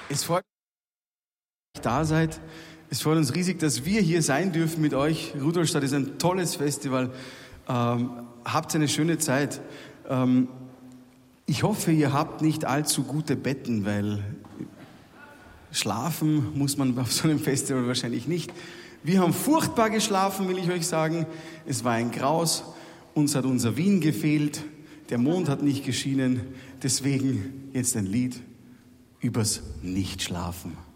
Es freut mich, dass ihr da seid. Es freut uns riesig, dass wir hier sein dürfen mit euch. Rudolstadt ist ein tolles Festival. Habt eine schöne Zeit. Ich hoffe, ihr habt nicht allzu gute Betten, weil schlafen muss man auf so einem Festival wahrscheinlich nicht. Wir haben furchtbar geschlafen, will ich euch sagen. Es war ein Graus. Uns hat unser Wien gefehlt. Der Mond hat nicht geschienen. Deswegen jetzt ein Lied übers Nichtschlafen.